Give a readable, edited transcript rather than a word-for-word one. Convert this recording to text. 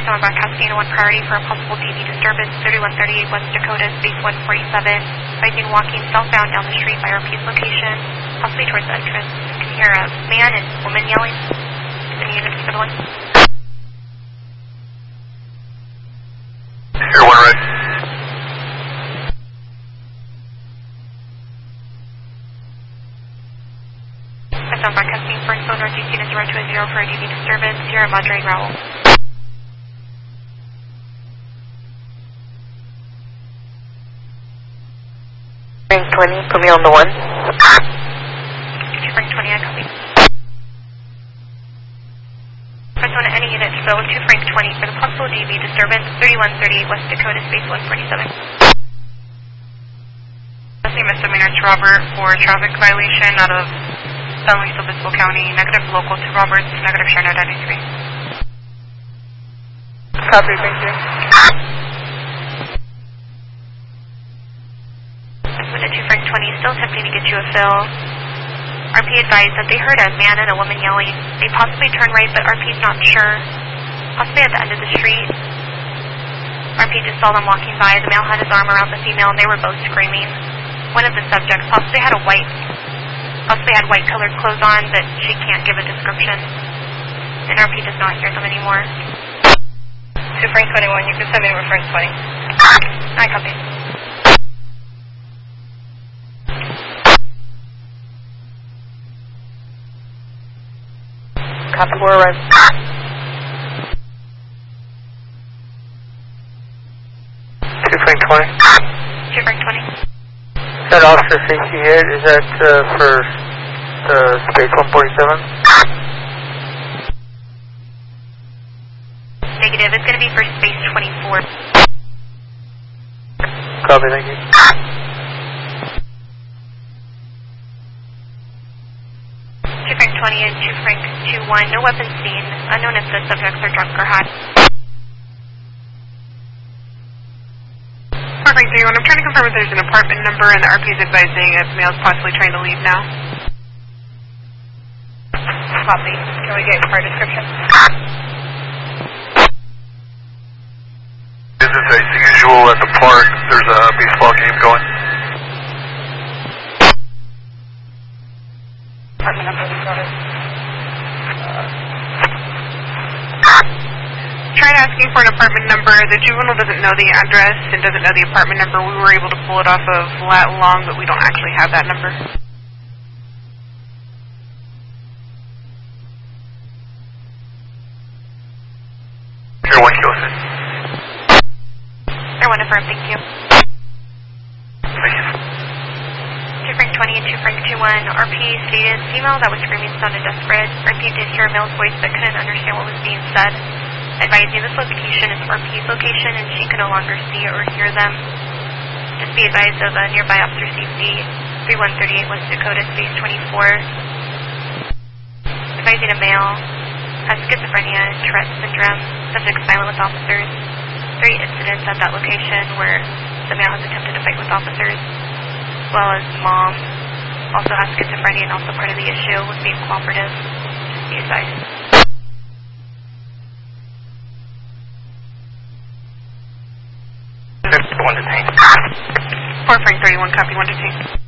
Someone broadcasting 1 priority for a possible DV disturbance, 3138 West Dakota, space 147. Advising walking southbound down the street by RP's location, possibly towards the entrance. You can hear a man and woman yelling. Any units for the one? Here, 1 right. Someone broadcasting for phone northeast unit 020 for a DV disturbance. Sierra Madre Raul. Frank 20, put me on the 1. Frank 20, I copy. Press 1 to any unit to fill 2 Frank 20 for the possible DV disturbance, 3138 West Dakota, space 147. Same misdemeanor to Robert for traffic violation out of San Luis Obispo County, negative local to Roberts, negative share note 93. Copy, thank you. With a 2 Frank 20, still attempting to get you a fill. RP advised that they heard a man and a woman yelling. They possibly turned right, but RP's not sure. Possibly at the end of the street. RP just saw them walking by. The male had his arm around the female, and they were both screaming. One of the subjects possibly had white colored clothes on, but she can't give a description. And RP does not hear them anymore. 2 Frank 21, you can send me over Frank 20. I copy. Copy, we're arrived. 2 Frank 20. 2 Frank 20. That officer safety hit, is that for space 147? Negative, it's going to be for space 24. Copy, thank you. 2 Frank 20 and 2 Frank 21, no weapons seen. Unknown if the subjects are drunk or high. 4 Frank 31, I'm trying to confirm if there's an apartment number and the RP is advising if male's possibly trying to leave now. Copy. Can we get car description? This is as usual at the park. There's a baseball game going. Apartment number, we got it. Tried asking for an apartment number. The juvenile doesn't know the address and doesn't know the apartment number. We were able to pull it off of Lat Long, but we don't actually have that number. Here, 1 Houston. I want to affirm, thank you. Thank you. 2 Frank 20 and 2 Frank 21, RP stated female that was screaming sounded desperate. RP did hear a male's voice but couldn't understand what was being said. Advising this location is RP's location and she can no longer see or hear them. Just be advised of a nearby officer safety, 3138 West Dakota, space 24. Advising a male has schizophrenia and Tourette syndrome, subject violent with officers. 3 incidents at that location where the male has attempted to fight with officers, as well as mom also has schizophrenia and also part of the issue with being cooperative. Just be advised. 1 detained. 4 Frank 31, copy, 1 detained.